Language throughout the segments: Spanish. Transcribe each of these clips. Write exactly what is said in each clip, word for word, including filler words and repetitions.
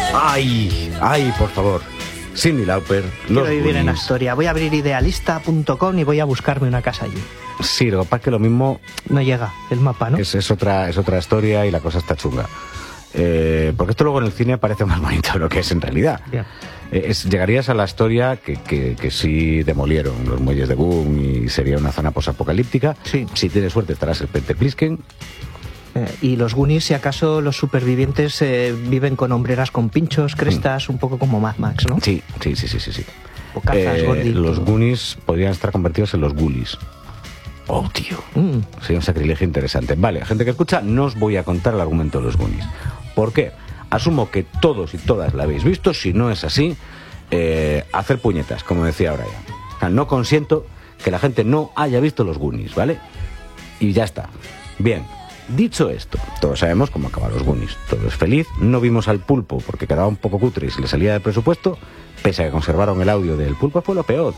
Ay, ay, por favor. Cyndi Lauper, Quiero los vivir en Goonies. Astoria. Voy a abrir idealista punto com y voy a buscarme una casa allí. Sí, lo que pasa es que lo mismo No llega el mapa, ¿no? es, es, otra, es otra historia y la cosa está chunga. Eh, porque esto luego en el cine parece más bonito de lo que es en realidad. Bien. Eh, es, llegarías a la historia que, que, que sí demolieron los muelles de Boom y sería una zona posapocalíptica. Sí. Si tienes suerte estarás en Pente Plisken. Eh, y los Goonies, si acaso los supervivientes eh, viven con hombreras con pinchos, crestas, un poco como Mad Max, ¿no? Sí, sí, sí, sí, sí, sí. Bocazas, Eh, gordito. los Goonies podrían estar convertidos en los Ghoulies. Oh, tío. Mm. Sería un sacrilegio interesante. Vale, gente que escucha, no os voy a contar el argumento de los Goonies. ¿Por qué? Asumo que todos y todas la habéis visto. Si no es así, eh, hacer puñetas, como decía ahora ya. O sea, no consiento que la gente no haya visto los Goonies, ¿vale? Y ya está. Bien, dicho esto, todos sabemos cómo acaban los Goonies. Todo es feliz. No vimos al pulpo porque quedaba un poco cutre y se le salía de presupuesto. Pese a que conservaron el audio del pulpo, fue lo peor.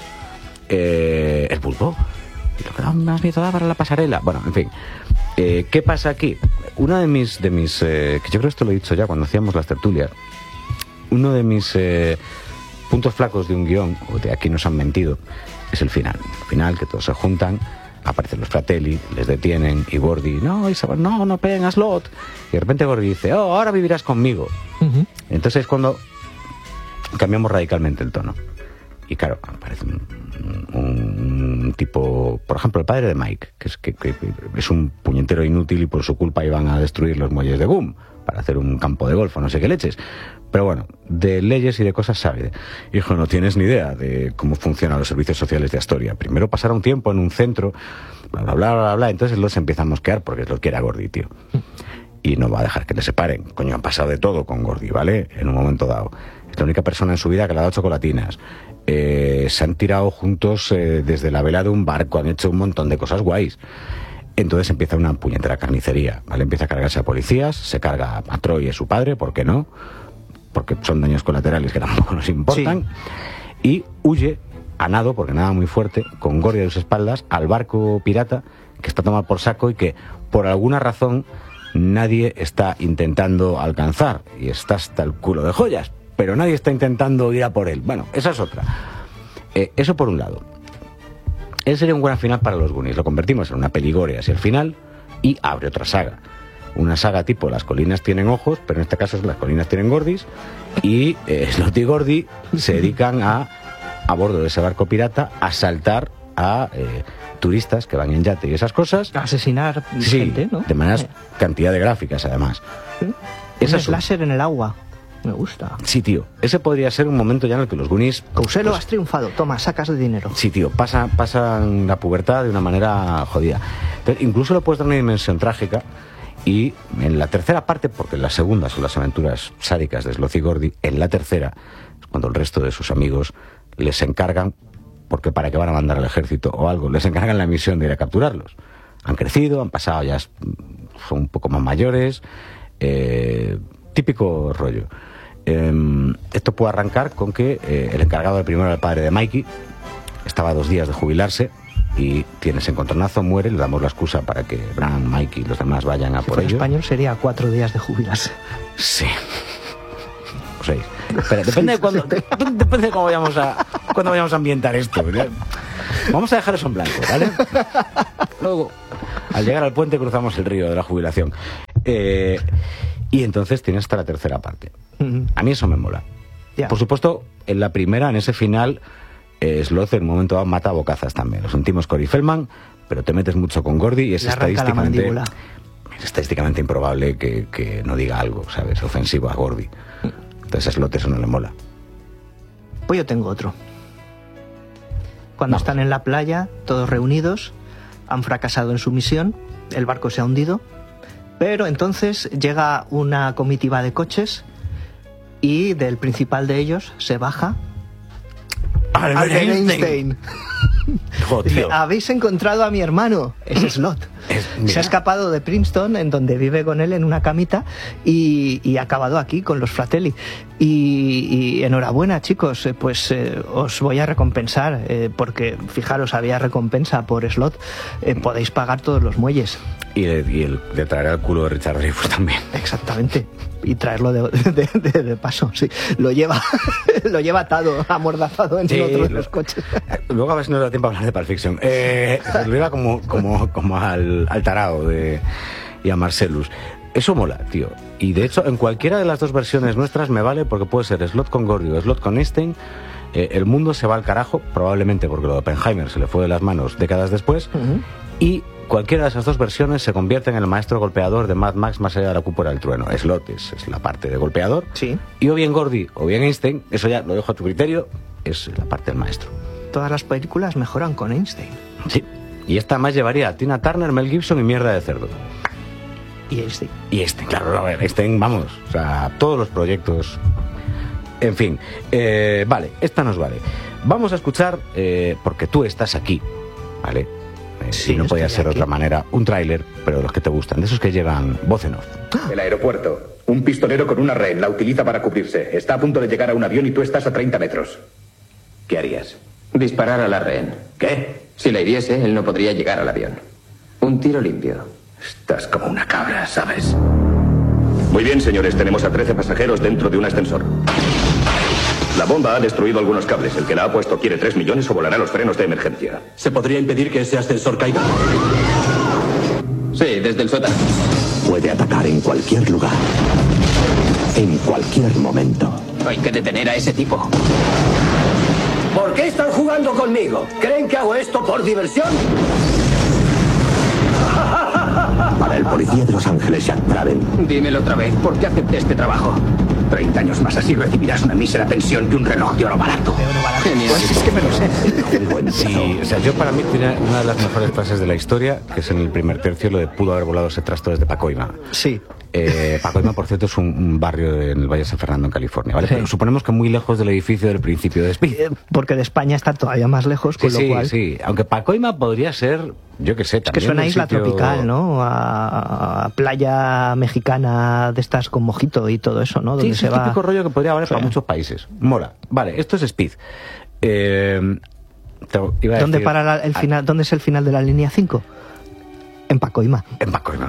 Eh, ¿El pulpo? Lo que daba más miedo daba para la pasarela. Bueno, en fin. Eh, ¿Qué pasa aquí? Una de mis... de mis eh, que yo creo que esto lo he dicho ya cuando hacíamos las tertulias. Uno de mis eh, puntos flacos de un guión, o de aquí nos han mentido, es el final. El final, que todos se juntan, aparecen los Fratelli, les detienen, y Gordy, no, Isabel, no, no peguen a Slot. Y de repente Gordy dice, oh, ahora vivirás conmigo. Uh-huh. Entonces es cuando cambiamos radicalmente el tono. Y claro, aparece un, un tipo, por ejemplo, el padre de Mike, que es, que, que es un puñetero inútil y por su culpa iban a destruir los muelles de Boom para hacer un campo de golf o no sé qué leches. Pero bueno, de leyes y de cosas sabe. Hijo, no tienes ni idea de cómo funcionan los servicios sociales de Astoria. Primero pasará un tiempo en un centro, bla, bla, bla, bla, bla. Entonces los empieza a mosquear porque es lo que era Gordy, tío. Y no va a dejar que le separen. Coño, han pasado de todo con Gordy, ¿vale? En un momento dado. Es la única persona en su vida que le ha dado chocolatinas. Eh, se han tirado juntos eh, desde la vela de un barco, han hecho un montón de cosas guays. Entonces empieza una puñetera carnicería, ¿vale? Empieza a cargarse a policías, se carga a Troy y a su padre, ¿por qué no? Porque son daños colaterales que tampoco nos importan. Sí. Y huye a nado, porque nada muy fuerte, con Gordy a sus espaldas, al barco pirata que está tomado por saco y que por alguna razón nadie está intentando alcanzar. Y está hasta el culo de joyas, pero nadie está intentando ir a por él. Bueno, esa es otra. Eh, eso por un lado. Ese sería un buen final para los Goonies. Lo convertimos en una peligoria hacia el final y abre otra saga. Una saga tipo Las colinas tienen ojos, pero en este caso Las colinas tienen Gordis. Y eh, Slot y Gordy se dedican a, a bordo de ese barco pirata, a asaltar a eh, turistas que van en yate y esas cosas. Asesinar sí, gente, ¿no? de manera eh. cantidad de gráficas, además. ¿Sí? Un slasher en el agua. Me gusta. Sí, tío. Ese podría ser un momento ya en el que los Goonies... Couselo, pues, has triunfado. Toma, sacas de dinero. Sí, tío. Pasan, pasan la pubertad de una manera jodida. Pero incluso le puedes dar una dimensión trágica. Y en la tercera parte, porque en la segunda son las aventuras sádicas de Slot y Gordy, en la tercera es cuando el resto de sus amigos les encargan, porque para qué van a mandar al ejército o algo, les encargan la misión de ir a capturarlos. Han crecido, han pasado, ya son un poco más mayores. Eh, típico rollo. Eh, esto puede arrancar con que eh, el encargado del primero, el padre de Mikey, estaba a dos días de jubilarse y tiene ese encontronazo, muere, le damos la excusa para que Bran, Mikey y los demás vayan a si por ello. En español sería cuatro días de jubilarse. Sí. O seis. Espera, depende de cuándo, depende de cómo vayamos a, cuándo vayamos a ambientar esto, ¿verdad? Vamos a dejar eso en blanco, ¿vale? Luego, al llegar al puente cruzamos el río de la jubilación. Eh, y entonces tienes hasta la tercera parte. A mí eso me mola. Yeah. Por supuesto, en la primera, en ese final, eh, Slot en un momento dado mata a bocazas también. Lo sentimos Corey Feldman, pero te metes mucho con Gordy y es estadísticamente, es estadísticamente improbable que, que no diga algo, ¿sabes? Ofensivo a Gordy. Entonces a Slot eso no le mola. Pues yo tengo otro. Cuando no. están en la playa, todos reunidos, han fracasado en su misión, el barco se ha hundido, pero entonces llega una comitiva de coches y del principal de ellos se baja Albert Einstein. Oh, tío. Dice, habéis encontrado a mi hermano, es Slot. Es, Se ha escapado de Princeton, en donde vive con él en una camita, y, y ha acabado aquí con los Fratelli. Y, y enhorabuena, chicos, eh, pues eh, os voy a recompensar, eh, porque fijaros, había recompensa por slot. Eh, podéis pagar todos los muelles. Y, de, y el de traer al culo de Richard Dreyfuss también. Exactamente. Y traerlo de, de, de, de paso, sí. Lo lleva, lo lleva atado, amordazado en sí, otro de los coches. Luego a ver si nos da tiempo a hablar de Pulp Fiction. Eh, lo lleva como, como, como al, al tarao de, y a Marcellus. Eso mola, tío. Y de hecho, en cualquiera de las dos versiones nuestras me vale, porque puede ser Slot con Gordy o Slot con Einstein. Eh, el mundo se va al carajo, probablemente porque lo de Oppenheimer se le fue de las manos décadas después. Uh-huh. Y cualquiera de esas dos versiones se convierte en el maestro golpeador de Mad Max más allá de la cúpula del trueno. Slot es, es la parte de golpeador. Sí. Y o bien Gordy o bien Einstein, eso ya lo dejo a tu criterio, es la parte del maestro. Todas las películas mejoran con Einstein. Sí. Y esta más llevaría a Tina Turner, Mel Gibson y mierda de cerdo. Y Einstein. Y Einstein, claro, a ver, Einstein, vamos, o sea, todos los proyectos. En fin, eh, vale, esta nos vale. Vamos a escuchar, eh, porque tú estás aquí, ¿vale? Eh, sí, y no podía ser de otra manera, un tráiler, pero los que te gustan, de esos que llegan voz en off. El aeropuerto. Un pistolero con una rehén, la utiliza para cubrirse. Está a punto de llegar a un avión y tú estás a treinta metros. ¿Qué harías? Disparar a la rehén. ¿Qué? Si la hiriese, él no podría llegar al avión. Un tiro limpio. Estás como una cabra, ¿sabes? Muy bien, señores, tenemos a trece pasajeros dentro de un ascensor. La bomba ha destruido algunos cables. El que la ha puesto quiere tres millones o volará los frenos de emergencia. ¿Se podría impedir que ese ascensor caiga? Sí, desde el sótano. Puede atacar en cualquier lugar. En cualquier momento. Hay que detener a ese tipo. ¿Por qué están jugando conmigo? ¿Creen que hago esto por diversión? Para el policía de Los Ángeles, Jack Braden. Dímelo otra vez, ¿por qué acepté este trabajo? Treinta años más así recibirás una mísera pensión y un reloj de oro barato. De oro barato. Genial. Pues es que me lo sé. Sí, o sea, yo para mí tiene una de las mejores frases de la historia, que es en el primer tercio, lo de pudo haber volado ese trasto desde Pacoima. Sí. Eh, Pacoima, por cierto, es un, un barrio en el Valle de San Fernando, en California, ¿vale? Sí. Pero suponemos que muy lejos del edificio del principio de Speed. Eh, porque de España está todavía más lejos, con sí, lo sí, cual... sí, aunque Pacoima podría ser, yo qué sé, Es también que suena a un isla sitio... tropical, ¿no? A, a playa mexicana de estas con mojito y todo eso, ¿no? Donde Sí, es se el va... típico rollo que podría valer Sí. para muchos países. Mola. Vale, esto es Speed. Eh, te iba a ¿Dónde, decir- para la- el final, ¿Dónde es el final de la línea cinco? En Pacoima. En Pacoima.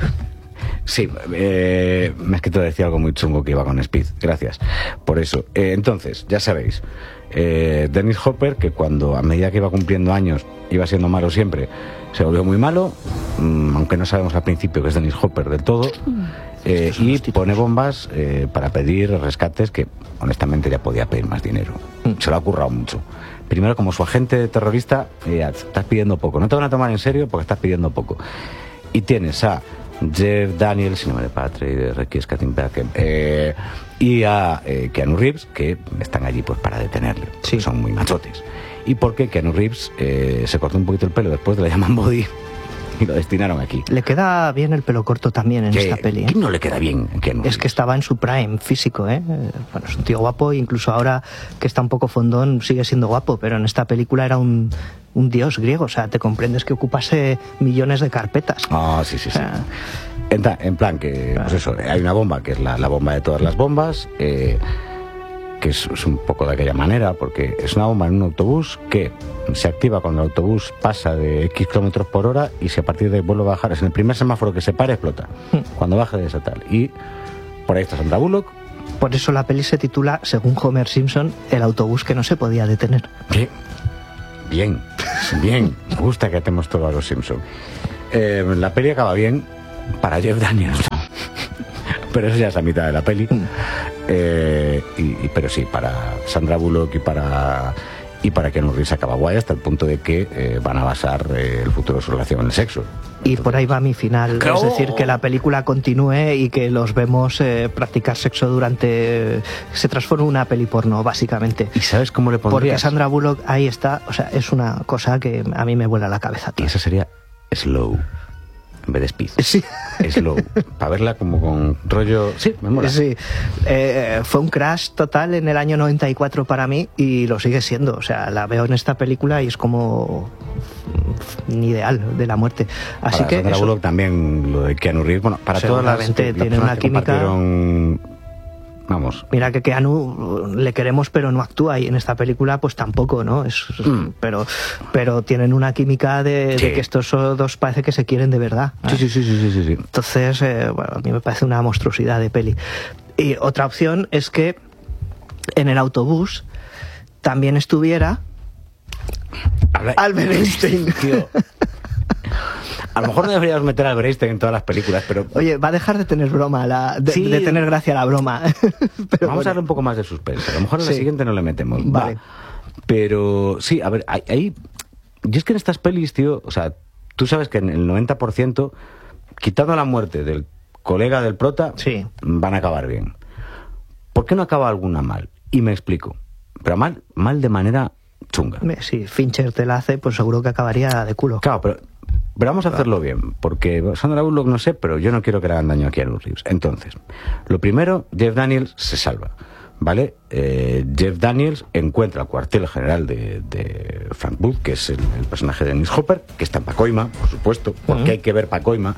Sí, eh, me has querido decir algo muy chungo que iba con Speed. Gracias por eso. Eh, entonces, ya sabéis, eh, Dennis Hopper, que cuando a medida que iba cumpliendo años iba siendo malo siempre, se volvió muy malo, mmm, aunque no sabemos al principio que es Dennis Hopper del todo, eh, y pone bombas eh, para pedir rescates que honestamente ya podía pedir más dinero. Se lo ha currado mucho. Primero, como su agente terrorista, eh, estás pidiendo poco. No te van a tomar en serio porque estás pidiendo poco. Y tienes a Jeff Daniels, si no me de Patre, de Requies Katzenbergen, eh, y a eh, Keanu Reeves, que están allí pues para detenerle. Sí. Son muy machotes. Y porque Keanu Reeves eh, se cortó un poquito el pelo después de la llaman Body y lo destinaron aquí. Le queda bien el pelo corto también en Que- esta peli, ¿eh? ¿Quién no le queda bien a Keanu Es que Reeves? estaba en su prime físico, ¿eh? Bueno, es un tío guapo, incluso ahora que está un poco fondón sigue siendo guapo, pero en esta película era un, un dios griego, o sea, te comprendes que ocupase millones de carpetas. Ah, sí, sí, sí. O sea, En, ta- en plan que, pues eso, hay una bomba que es la, la bomba de todas las bombas, eh, que es, es un poco de aquella manera, porque es una bomba en un autobús que se activa cuando el autobús pasa de X kilómetros por hora y si a partir de ahí vuelve a bajar, es en el primer semáforo que se pare, explota. Cuando baje de esa tal. Y por ahí está Sandra Bullock. por eso la peli se titula, según Homer Simpson, El autobús que no se podía detener. Bien, bien, bien. Me gusta que atemos todo a los Simpson. Eh, la peli acaba bien para Jeff Daniels. Pero eso ya es a mitad de la peli. Eh, y, y- pero sí, para Sandra Bullock y para y para Keanu Reeves acaba guay hasta el punto de que eh, van a basar eh, el futuro de su relación en el sexo. Y por ahí va mi final, es decir, que la película continúe y que los vemos eh, practicar sexo durante... Se transforma en una peli porno, básicamente. ¿Y sabes cómo le pondrías? Porque Sandra Bullock ahí está, o sea, es una cosa que a mí me vuela la cabeza, Y tío. esa sería slow. en vez de Speed. Sí. Slow. Para verla como con rollo... Sí, me mola. Sí. Eh, fue un crash total en el año noventa y cuatro para mí y lo sigue siendo. O sea, la veo en esta película y es como un ideal de la muerte. Así para que Sandra eso, Bullock también, lo de Keanu Reeves, bueno, para todas las, las tiene personas una que química... compartieron... Vamos. Mira que Keanu le queremos pero no actúa, y en esta película pues tampoco, ¿no? Es, Mm. pero, pero tienen una química de, Sí. de que estos dos parece que se quieren de verdad. Sí, sí, sí, sí, sí, sí, sí. Entonces, eh, bueno, a mí me parece una monstruosidad de peli. Y otra opción es que en el autobús también estuviera Habla- Albert Einstein. Tío. A lo mejor no deberíamos meter a Albert Einstein en todas las películas, pero Oye, va a dejar de tener broma, la, de, Sí. de tener gracia la broma. Pero vamos bueno. a darle un poco más de suspense. A lo mejor en la Sí. siguiente no le metemos. Vale. Va. Pero sí, a ver, ahí... ahí- y es que en estas pelis, tío, o sea, tú sabes que en el noventa por ciento, quitando la muerte del colega del prota, Sí. van a acabar bien. ¿Por qué no acaba alguna mal? Y me explico. Pero mal, mal de manera chunga. Si Fincher te la hace, pues seguro que acabaría de culo. Claro, pero, pero vamos a hacerlo bien, porque Sandra Bullock no sé, pero yo no quiero que le hagan daño a Keanu Reeves. Entonces, lo primero, Jeff Daniels se salva, ¿vale? Eh, Jeff Daniels encuentra el cuartel general de, de Frank Booth, que es el, el personaje de Dennis Hopper, que está en Pacoima, por supuesto, porque Ujú. hay que ver Pacoima.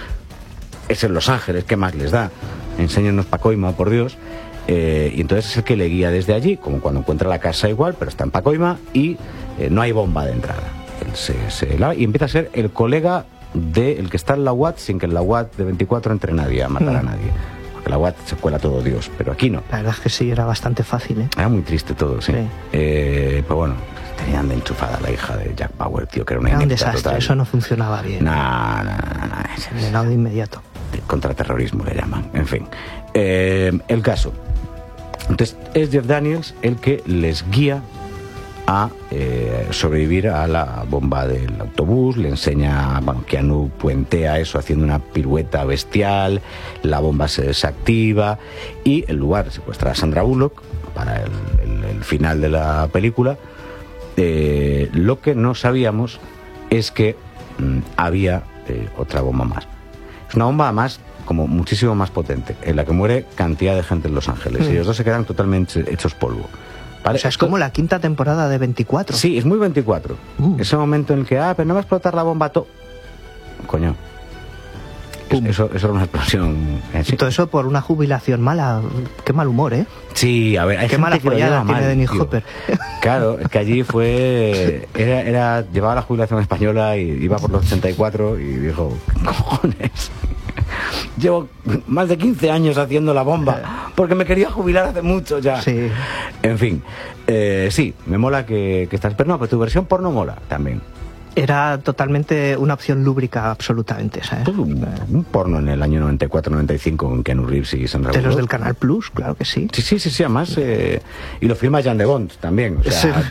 Es en Los Ángeles, ¿qué más les da? Enséñanos Pacoima, por Dios. Eh, y entonces es el que le guía desde allí, como cuando encuentra la casa igual, pero está en Pacoima y eh, no hay bomba de entrada. Él se, se lava y empieza a ser el colega del que está en la U A T sin que en la U A T de veinticuatro entre nadie a matar a Mm. nadie. Porque la U A T se cuela todo Dios, pero aquí no. La verdad es que sí, era bastante fácil, ¿eh? Era muy triste todo, sí. Sí. Eh, pues bueno, tenían de enchufada la hija de Jack Bauer, tío, que era una Era un inepta desastre, total. eso no funcionaba bien. Nah, nah, nah, nah, ese- Condenado de inmediato. contraterrorismo le llaman, en fin. Eh, el caso. Entonces, es Jeff Daniels el que les guía a eh, sobrevivir a la bomba del autobús, le enseña, bueno, Keanu puentea eso haciendo una pirueta bestial, la bomba se desactiva y en lugar de secuestrar a Sandra Bullock para el, el- el final de la película, eh, lo que no sabíamos es que mm, había eh, otra bomba más. Es una bomba más como muchísimo más potente, en la que muere cantidad de gente en Los Ángeles. Mm. Y los dos se quedan totalmente hechos polvo. ¿Vale? O sea, es Esto- como la quinta temporada de veinticuatro. Sí, es muy veinticuatro. Mm. Ese momento en el que, ah, pero no va a explotar la bomba to... Coño. Es- Pum. eso, eso era una explosión. eh, sí. Y todo eso por una jubilación mala. Qué mal humor, ¿eh? Sí, a ver, hay Qué gente mala que lo follada lleva tiene mal, Dennis tío. Hopper. Claro, es que allí fue... Era, era, llevaba la jubilación española y iba por los ochenta y cuatro y dijo, ¿qué cojones? Llevo más de quince años haciendo la bomba porque me quería jubilar hace mucho ya. Sí. En fin, eh, sí, me mola que, que estás... Pero no, pero tu versión porno mola también. Era totalmente una opción lúbrica, absolutamente, ¿sabes? Pues un, un porno en el año noventa y cuatro noventa y cinco con Keanu Reeves y Sandra De los Bullock. del Canal Plus, claro que sí. Sí, sí, sí, sí, además... eh, y lo firma Jan de Bond también. O sea,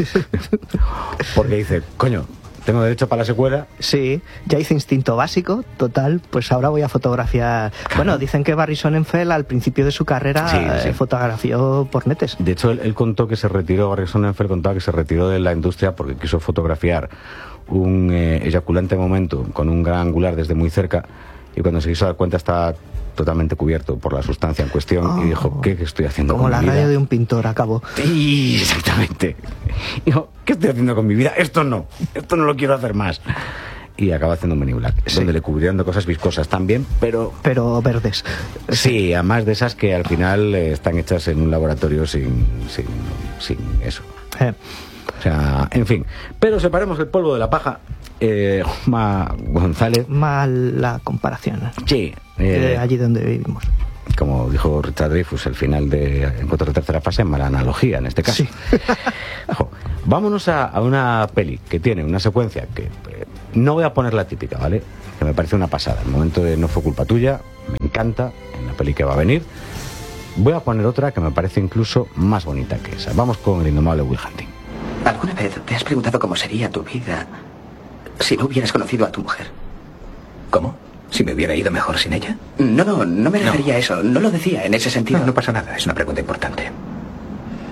porque dice, coño, tengo derecho para la secuela. Sí, ya hice instinto básico, total, pues ahora voy a fotografiar. Bueno, dicen que Barry Sonnenfeld al principio de su carrera Sí, sí. eh, fotografió pornetes. De hecho, él, él contó que se retiró, Barry Sonnenfeld contaba que se retiró de la industria porque quiso fotografiar un eh, eyaculante momento con un gran angular desde muy cerca y cuando se quiso dar cuenta estaba totalmente cubierto por la sustancia en cuestión Oh. y dijo, ¿qué, qué estoy haciendo Como con la mi vida? radio de un pintor, acabó. Sí, exactamente. Dijo, ¿qué estoy haciendo con mi vida? Esto no, esto no lo quiero hacer más. Y acaba haciendo Men in Black, Sí. donde le cubrieron de cosas viscosas también, pero... Pero verdes. Sí, además de esas que al final eh, están hechas en un laboratorio sin, sin, sin eso. Eh, O sea, en fin. Pero separemos el polvo de la paja. Eh, Juanma González. mal la comparación. Sí. De eh, allí donde vivimos. como dijo Richard Dreyfuss, el final de Encuentros de Tercera Fase, mala analogía en este caso. Sí. Ojo, vámonos a, a una peli que tiene una secuencia que eh, no voy a poner la típica, ¿vale? Que me parece una pasada. El momento de No fue culpa tuya, me encanta en la peli que va a venir. Voy a poner otra que me parece incluso más bonita que esa. Vamos con El indomable Will Hunting. ¿Alguna vez te has preguntado cómo sería tu vida si no hubieras conocido a tu mujer? ¿Cómo? ¿Si me hubiera ido mejor sin ella? No, no, no me refería a eso. No lo decía en ese sentido. No, no pasa nada. Es una pregunta importante.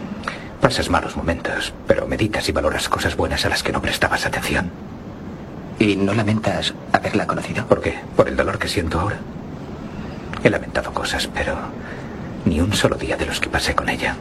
Pasas malos momentos, pero meditas y valoras cosas buenas a las que no prestabas atención. ¿Y no lamentas haberla conocido? ¿Por qué? ¿Por el dolor que siento ahora? He lamentado cosas, pero ni un solo día de los que pasé con ella.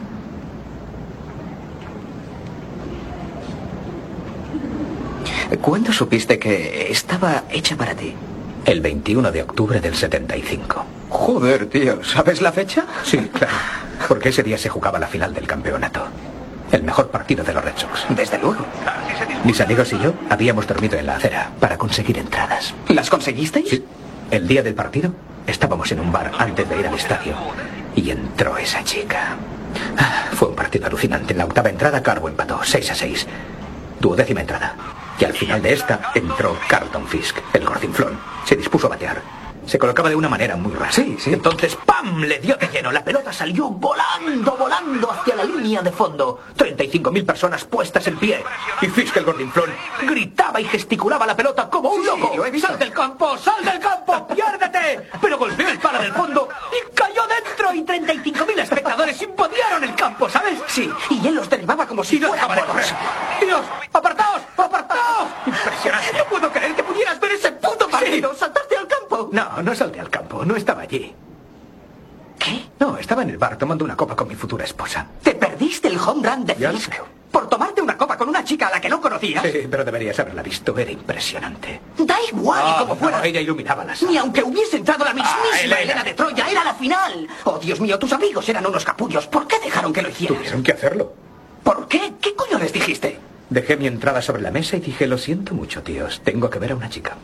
¿Cuándo supiste que estaba hecha para ti? El veintiuno de octubre del setenta y cinco. Joder, tío, ¿sabes la fecha? Sí, claro. Porque ese día se jugaba la final del campeonato. El mejor partido de los Red Sox. Desde luego. Mis amigos y yo habíamos dormido en la acera para conseguir entradas. ¿Las conseguisteis? Sí. El día del partido estábamos en un bar antes de ir al estadio y entró esa chica. Ah, fue un partido alucinante. En la octava entrada Carbo empató seis a seis. Duodécima entrada. Y al final de esta entró Carlton Fisk, el gordinflón. Se dispuso a batear. Se colocaba de una manera muy rara. Sí, sí. Entonces, ¡pam!, le dio de lleno. La pelota salió volando, volando hacia la línea de fondo. treinta y cinco mil personas puestas en pie. Y Fisk, el gordinflón, gritaba y gesticulaba la pelota como un loco. Sí, lo he visto. ¡Sal del campo! ¡Sal del campo! ¡Piérdete! Pero golpeó el palo del fondo y cayó dentro. Y treinta y cinco mil espectadores impodieron el campo, ¿sabes? Sí, y él los derribaba como si Y no fueran dejaba de monos. correr. ¡Dios! ¡Apartaos! ¡Apartaos! Impresionante. No puedo creer que pudieras ver ese puto partido. Sí. ¿Saltaste al campo? No, no salté al campo. No estaba allí. ¿Qué? No, estaba en el bar tomando una copa con mi futura esposa. ¿Te perdiste el home run de Ya lo Fisk creo. por tomarte una copa con una chica a la que no conocías? Sí, pero deberías haberla visto. Era impresionante. Da igual Ah, como fuera. no, ella iluminaba la sala. Ni aunque hubiese entrado la mismísima Ah, Elena. Elena de Troya, era la final. Oh, Dios mío, tus amigos eran unos capullos. ¿Por qué dejaron que lo hicieras? Tuvieron que hacerlo. ¿Por qué? ¿Qué coño les dijiste? Dejé mi entrada sobre la mesa y dije, lo siento mucho, tíos. Tengo que ver a una chica.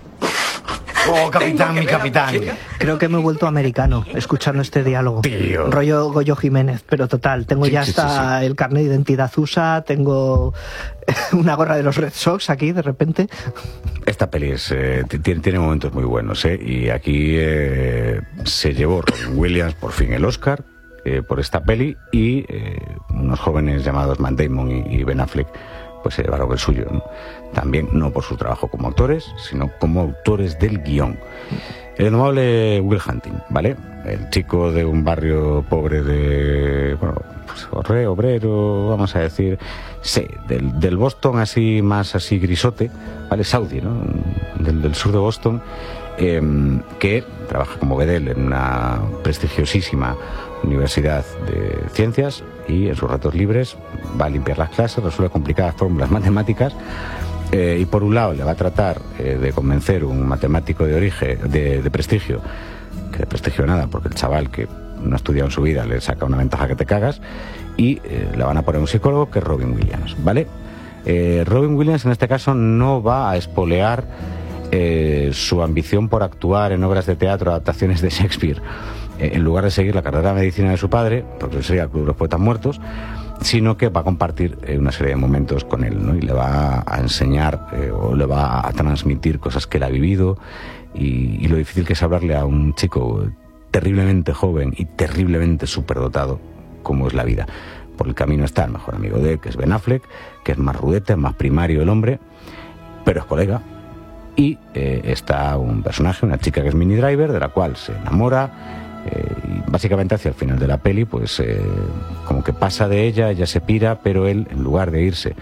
Oh, capitán, Tengo que mi ver a una capitán. chica. Creo que me he vuelto americano escuchando este diálogo. Tío. Rollo Goyo Jiménez, pero total. Tengo Sí, ya sí, hasta sí, el carnet de identidad U S A, tengo una gorra de los Red Sox aquí, de repente. Esta peli es, eh, t- tiene, tiene momentos muy buenos, ¿eh? Y aquí eh, se llevó Robin Williams por fin el Oscar eh, por esta peli y eh, unos jóvenes llamados Matt Damon y, y Ben Affleck pues se llevaron el suyo, ¿no? También no por su trabajo como actores, sino como autores del guión. El indomable Will Hunting, ¿vale? El chico de un barrio pobre de, bueno, pues orre- obrero, vamos a decir, sí, del, del Boston así, más así grisote, ¿vale? Saudi, ¿no? Del, del sur de Boston, eh, que trabaja como bedel en una prestigiosísima universidad de ciencias y en sus ratos libres va a limpiar las clases, resuelve complicadas fórmulas matemáticas. Eh, y por un lado le va a tratar eh, de convencer un matemático de origen, de, de prestigio, que de prestigio nada, porque el chaval que no ha estudiado en su vida le saca una ventaja que te cagas, y eh, le van a poner un psicólogo que es Robin Williams, ¿vale? Eh, Robin Williams en este caso no va a espolear eh, su ambición por actuar en obras de teatro, adaptaciones de Shakespeare, eh, en lugar de seguir la carrera de medicina de su padre, porque sería el Club de los Poetas Muertos, sino que va a compartir eh, una serie de momentos con él, ¿no? Y le va a enseñar eh, o le va a transmitir cosas que él ha vivido y, y lo difícil que es hablarle a un chico terriblemente joven y terriblemente superdotado como es la vida. Por el camino está el mejor amigo de él, que es Ben Affleck, que es más rudete, es más primario el hombre, pero es colega. Y eh, está un personaje, una chica que es Minnie Driver, de la cual se enamora. Eh, y básicamente hacia el final de la peli pues eh, como que pasa de ella, ella se pira, pero él, en lugar de irse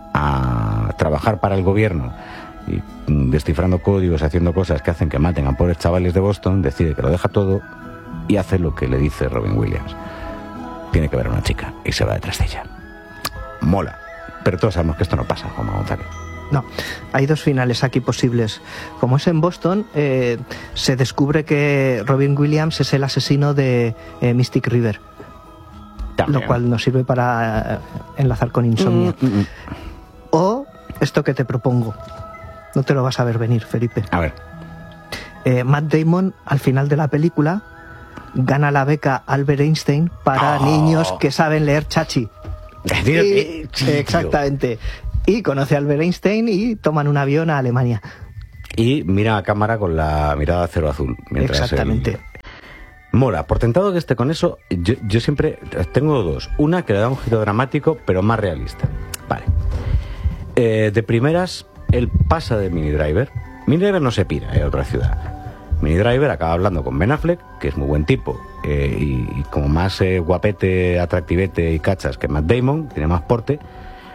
a trabajar para el gobierno y mm, descifrando códigos, haciendo cosas que hacen que maten a pobres chavales de Boston, decide que lo deja todo y hace lo que le dice Robin Williams. Tiene que ver a una chica y se va detrás de ella. Mola, pero todos sabemos que esto no pasa, Juan González. No, hay dos finales aquí posibles. Como es en Boston, eh, se descubre que Robin Williams es el asesino de eh, Mystic River. También. Lo cual nos sirve para eh, enlazar con Insomnia. Mm, mm, mm. O esto que te propongo. No te lo vas a ver venir, Felipe. A ver. Eh, Matt Damon, al final de la película, gana la beca Albert Einstein para Oh. niños que saben leer chachi. Tío, Y- eh, tío. exactamente. Y conoce a Albert Einstein y toman un avión a Alemania. Y mira a cámara con la mirada cero azul. mientras Exactamente. él- Mola, por tentado que esté con eso, yo, yo siempre tengo dos. Una que le da un giro dramático, pero más realista. Vale. Eh, de primeras, él pasa de Minnie Driver. Minnie Driver no se pira eh, a otra ciudad. Minnie Driver acaba hablando con Ben Affleck, que es muy buen tipo, eh, y, y como más eh, guapete, atractivete y cachas que Matt Damon, tiene más porte.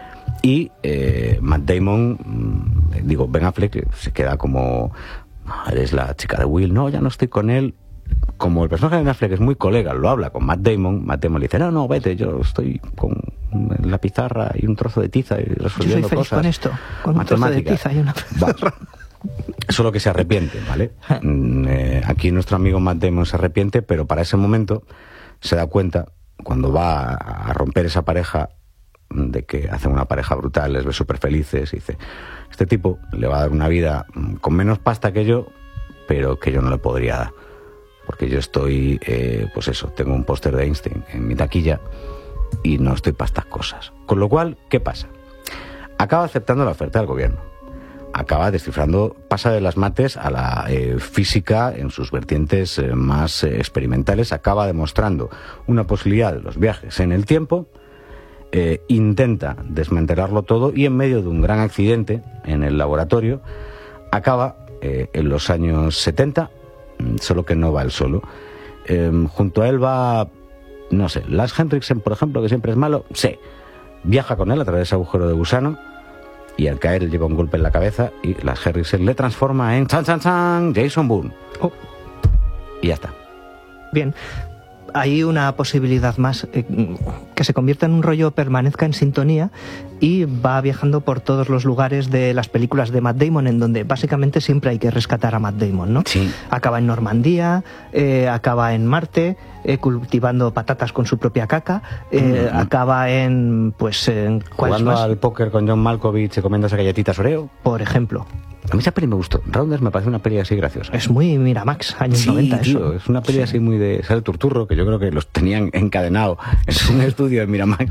Y eh, Matt Damon, mmm, digo, Ben Affleck se queda como, ah, eres la chica de Will, no, ya no estoy con él. Como el personaje de Ben Affleck es muy colega, lo habla con Matt Damon, Matt Damon le dice, no, no, vete, yo estoy con la pizarra y un trozo de tiza y resolviendo yo soy feliz cosas. Con esto, con un trozo de tiza y una pizarra. Solo que se arrepiente, ¿vale? eh, aquí nuestro amigo Matt Damon se arrepiente, pero para ese momento se da cuenta, cuando va a, a romper esa pareja, de que hacen una pareja brutal, les ve súper felices, y dice, este tipo le va a dar una vida con menos pasta que yo, pero que yo no le podría dar. Porque yo estoy, eh, pues eso, tengo un póster de Einstein en mi taquilla y no estoy para estas cosas. Con lo cual, ¿qué pasa? Acaba aceptando la oferta del gobierno. Acaba descifrando, pasa de las mates a la eh, física en sus vertientes eh, más eh, experimentales, acaba demostrando una posibilidad de los viajes en el tiempo, eh, intenta desmantelarlo todo y en medio de un gran accidente en el laboratorio, acaba eh, en los años setenta, solo que no va él solo. Eh, junto a él va, no sé, Lars Henriksen, por ejemplo, que siempre es malo, sí, viaja con él a través de ese agujero de gusano y al caer lleva un golpe en la cabeza y Lars Henriksen le transforma en chan chan chan Jason Bourne. Oh. Y ya está. Bien. Hay una posibilidad más, eh, que se convierta en un rollo, permanezca en sintonía y va viajando por todos los lugares de las películas de Matt Damon, en donde básicamente siempre hay que rescatar a Matt Damon, ¿no? Sí. Acaba en Normandía, eh, acaba en Marte, eh, cultivando patatas con su propia caca, eh, mm-hmm. acaba en, pues, en... jugando más? Al póker con John Malkovich y comiéndose galletitas Oreo. Por ejemplo. A mí esa peli me gustó. Rounders me parece una peli así graciosa. Es muy Miramax, años sí, noventa, tío, eso. Es una peli sí. así muy de... Sale Turturro, que yo creo que los tenían encadenado en un estudio de Miramax.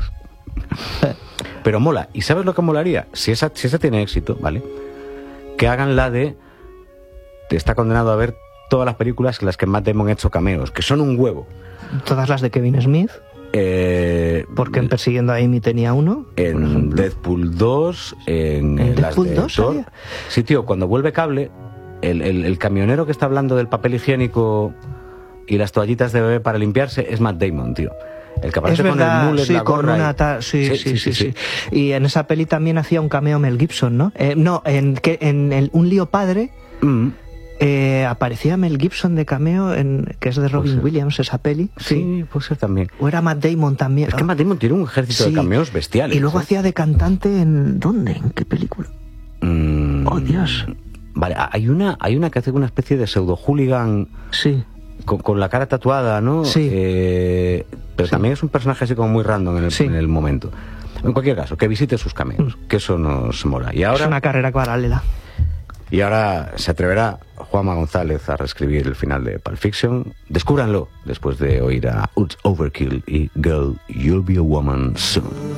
Pero mola. ¿Y sabes lo que molaría? Si esa, si esa tiene éxito, ¿vale? Que hagan la de... Te está condenado a ver todas las películas en las que Matt Damon ha hecho cameos, que son un huevo. Todas las de Kevin Smith. Eh, Porque en Persiguiendo a Amy tenía uno. En Deadpool dos, en, ¿En las Deadpool de dos, Thor. sabía? Sí, tío, cuando vuelve Cable, el, el, el camionero que está hablando del papel higiénico y las toallitas de bebé para limpiarse es Matt Damon, tío. El que aparece es con verdad, el mullet, sí, la con gorra una y... ta... sí, sí, sí, sí, sí, sí. Y en esa peli también hacía un cameo Mel Gibson, ¿no? Eh, no, en, que, en el, Un lío padre... Mm. Eh, aparecía Mel Gibson de cameo, en que es de Robin Williams, esa peli. Sí, sí, puede ser también. O era Matt Damon también. Es que Matt Damon tiene un ejército sí. de cameos bestiales. Y luego ¿eh? hacía de cantante en... ¿Dónde? ¿En qué película? Mm, oh, Dios. Vale, hay una, hay una que hace una especie de pseudo hooligan. Sí. Con, con la cara tatuada, ¿no? Sí. Eh, pero sí. también es un personaje así como muy random en el, sí. en el momento. En cualquier caso, que visite sus cameos, mm. que eso nos mola. Y ahora... Es una carrera paralela. Y ahora se atreverá Juanma González a reescribir el final de Pulp Fiction. Descúbranlo después de oír a It's Overkill y Girl, You'll Be a Woman Soon.